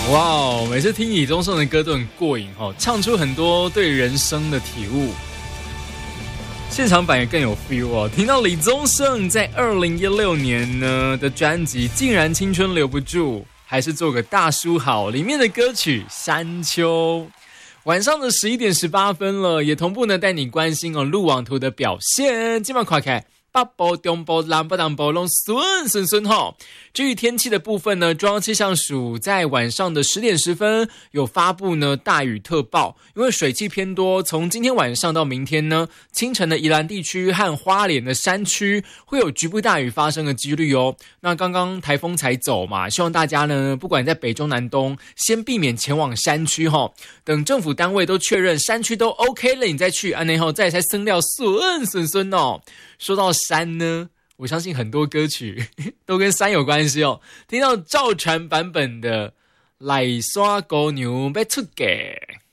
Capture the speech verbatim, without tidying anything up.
哇哦，每次听李宗盛的歌都很过瘾哦，唱出很多对人生的体悟。现场版也更有 feel 哦，听到李宗盛在二零一六年呢的专辑《竟然青春留不住》，还是做个大叔好，里面的歌曲《山丘》。晚上的十一点十八分了，也同步呢带你关心哦路网图的表现。今晚快开。北部、中部、南部、南部都顺顺顺哈。至于天气的部分呢，中央气象署在晚上的十点十分有发布呢大雨特报，因为水汽偏多，从今天晚上到明天呢，清晨的宜兰地区和花莲的山区会有局部大雨发生的几率哦。那刚刚台风才走嘛，希望大家呢，不管在北中南东，先避免前往山区哈。等政府单位都确认山区都 OK 了，你再去，安内后再才生料顺顺顺哦。说到山呢，我相信很多歌曲都跟山有关系哦。听到赵传版本的《来山高牛要出嫁》。